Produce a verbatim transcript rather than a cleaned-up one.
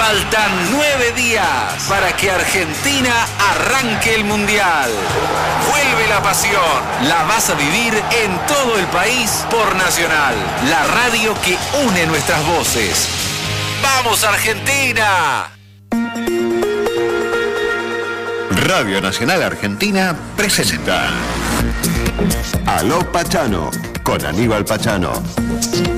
Faltan nueve días para que Argentina arranque el Mundial. Vuelve la pasión. La vas a vivir en todo el país por Nacional, la radio que une nuestras voces. ¡Vamos, Argentina! Radio Nacional Argentina presenta Aló Pachano, con Aníbal Pachano.